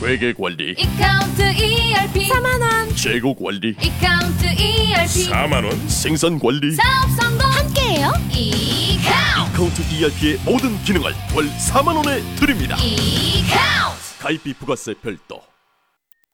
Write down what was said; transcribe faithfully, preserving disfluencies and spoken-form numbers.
회계 관리, 이카운트 이알피 사만 원. 재고 관리, 이카운트 이알피 사만 원, 생산 관리. 사업 성공 함께해요. 이카운트 카운트 이알피의 모든 기능을 월 사만 원에 드립니다. 이카운트 가입비 부가세 별도.